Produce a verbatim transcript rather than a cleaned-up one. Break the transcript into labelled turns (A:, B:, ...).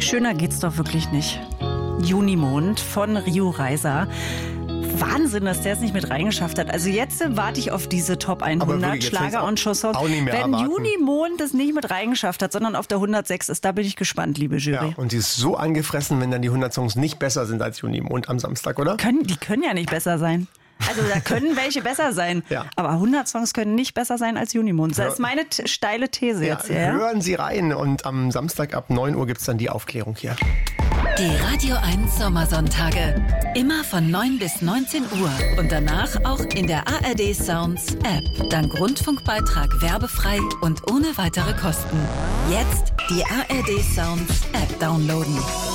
A: Schöner geht's doch wirklich nicht. Junimond von Rio Reiser. Wahnsinn, dass der es nicht mit reingeschafft hat. Also jetzt warte ich auf diese Top hundert Schlager und Chansons. Wenn
B: erwarten.
A: Junimond es nicht mit reingeschafft hat, sondern auf der hundertsechs ist, da bin ich gespannt, liebe Jury.
B: Ja, und die ist so angefressen, wenn dann die hundert Songs nicht besser sind als Junimond am Samstag, oder?
A: Können, die können ja nicht besser sein. Also da können welche besser sein,
B: ja.
A: aber hundert Songs können nicht besser sein als Junimond. Das ist meine t- steile These
B: ja,
A: jetzt hier. Ja?
B: Hören Sie rein und am Samstag ab neun Uhr gibt es dann die Aufklärung hier.
C: Die Radio eins Sommersonntage. Immer von neun bis neunzehn Uhr und danach auch in der A R D Sounds App. Dank Rundfunkbeitrag werbefrei und ohne weitere Kosten. Jetzt die A R D Sounds App downloaden.